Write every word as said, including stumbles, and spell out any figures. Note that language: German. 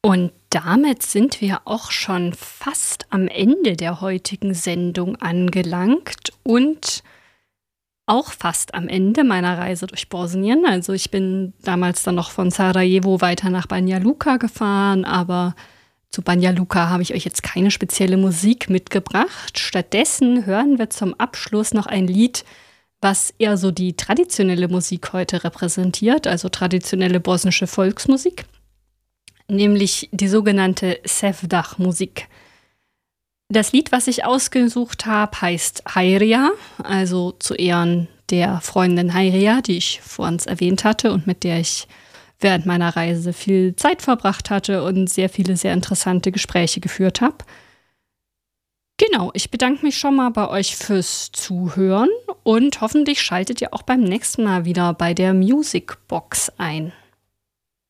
Und damit sind wir auch schon fast am Ende der heutigen Sendung angelangt und auch fast am Ende meiner Reise durch Bosnien. Also ich bin damals dann noch von Sarajevo weiter nach Banja Luka gefahren, aber zu Banja Luka habe ich euch jetzt keine spezielle Musik mitgebracht. Stattdessen hören wir zum Abschluss noch ein Lied, was eher so die traditionelle Musik heute repräsentiert, also traditionelle bosnische Volksmusik, nämlich die sogenannte Sevdah-Musik. Das Lied, was ich ausgesucht habe, heißt Hayria, also zu Ehren der Freundin Hayria, die ich vorhin erwähnt hatte und mit der ich während meiner Reise viel Zeit verbracht hatte und sehr viele sehr interessante Gespräche geführt habe. Genau, ich bedanke mich schon mal bei euch fürs Zuhören und hoffentlich schaltet ihr auch beim nächsten Mal wieder bei der Music Box ein.